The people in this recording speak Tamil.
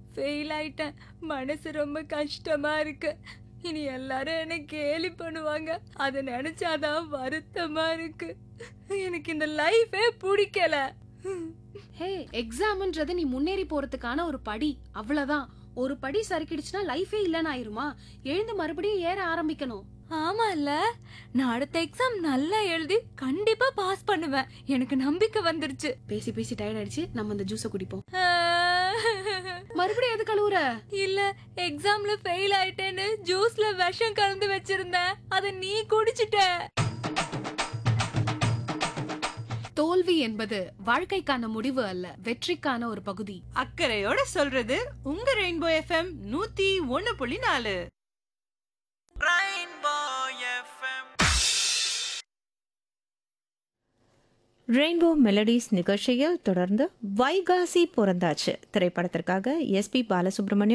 ஃபெயில் ஆயிட்டேன். மனசு ரொம்ப கஷ்டமா இருக்கு. இனி எல்லாரும் என்ன கேலி பண்ணுவாங்க. அத நினைச்சாதான் வருத்தமா இருக்கு. எனக்கு இந்த லைஃபே பிடிக்கல. ஹே, எக்ஸாம்ன்றது நீ முன்னேறி போறதுக்கான ஒரு படி, அவ்வளவுதான். ஒரு படி சறுக்கிடுச்சுன்னா லைஃபே இல்லன்னு ஆயிருமா? எழுந்து மறுபடியும் ஏற ஆரம்பிக்கணும். ஆமால, நான் அடுத்த எக்ஸாம் நல்லா எழுதி கண்டிப்பா பாஸ் பண்ணுவேன். எனக்கு நம்பிக்கை வந்துருச்சு. பேசி பேசி டயர்ட் ஆயிடுச்சு, நம்ம இந்த ஜூஸ குடிப்போம். மறுபடியும் எது கழுவுற? இல்ல, எக்ஸாம்ல ஃபெயில் ஆயிட்டேன்னு ஜூஸ்ல விஷம் கலந்து வச்சிருந்தேன். அத நீ குடிச்சிட்ட. தோல்வி என்பது வாழ்க்கைக்கான முடிவு அல்ல, வெற்றிக்கான ஒரு பகுதி. அக்கறையோட சொல்றது உங்க ரெயின்போ எஃப்எம் 101.4. ரெயின்போ மெலடிஸ் நிகழ்ச்சியில் தொடர்ந்து வைகாசி பிறந்தாச்சு திரைப்படத்திற்காக எஸ்பி பாலசுப்ரமணியம்